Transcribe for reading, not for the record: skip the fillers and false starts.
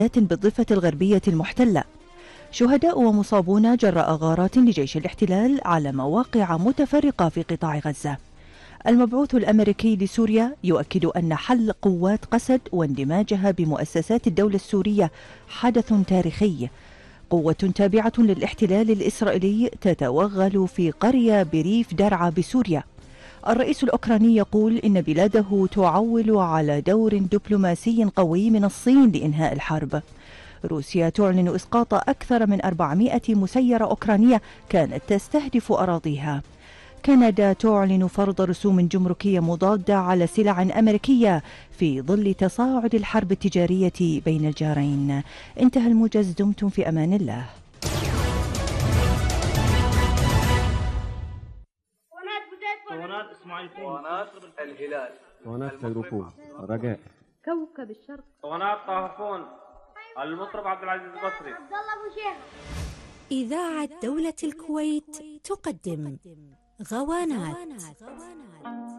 بالضفة الغربية المحتلة. شهداء ومصابون جراء غارات لجيش الاحتلال على مواقع متفرقة في قطاع غزة. المبعوث الأمريكي لسوريا يؤكد أن حل قوات قسد واندماجها بمؤسسات الدولة السورية حدث تاريخي. قوة تابعة للاحتلال الإسرائيلي تتوغل في قرية بريف درعا بسوريا. الرئيس الأوكراني يقول إن بلاده تعول على دور دبلوماسي قوي من الصين لإنهاء الحرب. روسيا تعلن إسقاط أكثر من 400 مسيرة أوكرانية كانت تستهدف أراضيها. كندا تعلن فرض رسوم جمركية مضادة على سلع أمريكية في ظل تصاعد الحرب التجارية بين الجارين. انتهى الموجز، دمتم في أمان الله. اسماعيل الهلال، فيروفون، رجاء، كوكب الشرق، طه، المطرب عبد العزيز البصري. إذاعة دولة الكويت تقدم غوانات.